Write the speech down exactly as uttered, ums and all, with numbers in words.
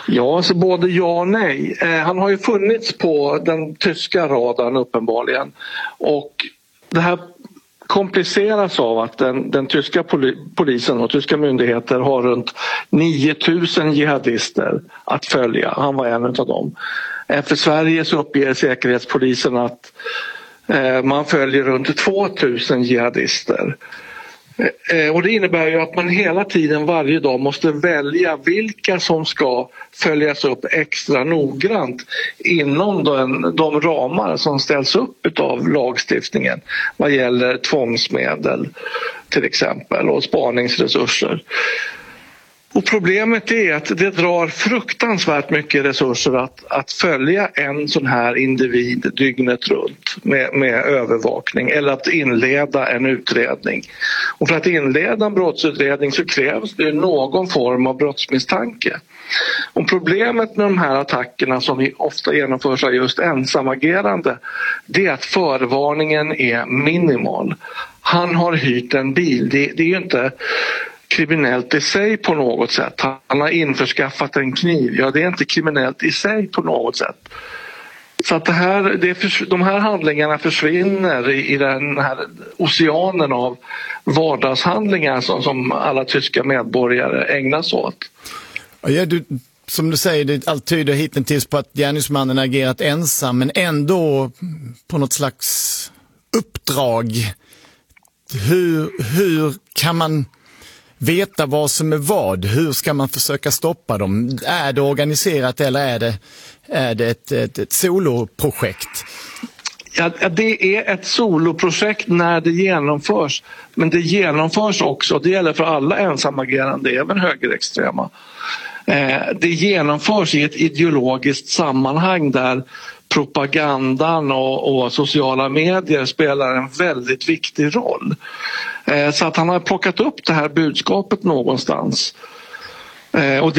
Ja, så både ja och nej. Eh, han har ju funnits på den tyska radarn uppenbarligen. Och det här kompliceras av att den, den tyska poli, polisen och tyska myndigheter har runt nio tusen jihadister att följa. Han var en av dem. Eh, för Sverige så uppger säkerhetspolisen att eh, man följer runt två tusen jihadister. Och det innebär ju att man hela tiden varje dag måste välja vilka som ska följas upp extra noggrant inom den, de ramar som ställs upp av lagstiftningen vad gäller tvångsmedel till exempel och spaningsresurser. Och problemet är att det drar fruktansvärt mycket resurser att, att följa en sån här individ dygnet runt med, med övervakning eller att inleda en utredning. Och för att inleda en brottsutredning så krävs det någon form av brottsmisstanke. Och problemet med de här attackerna som vi ofta genomförs av just ensamagerande, det är att förvarningen är minimal. Han har hyrt en bil, det, det är ju inte kriminellt i sig på något sätt. Han har införskaffat en kniv. Ja, det är inte kriminellt i sig på något sätt. Så att det här, det för, de här handlingarna försvinner i, i den här oceanen av vardagshandlingar som, som alla tyska medborgare ägnas åt. Ja, du, som du säger, det allt tyder hittills på att gärningsmannen agerat ensam men ändå på något slags uppdrag. Hur, hur kan man veta vad som är vad? Hur ska man försöka stoppa dem? Är det organiserat eller är det, är det ett, ett, ett soloprojekt? Ja, det är ett soloprojekt när det genomförs. Men det genomförs också, det gäller för alla ensamagerande, även högerextrema. Det genomförs i ett ideologiskt sammanhang där propagandan och, och sociala medier spelar en väldigt viktig roll. Så att han har plockat upp det här budskapet någonstans. Och det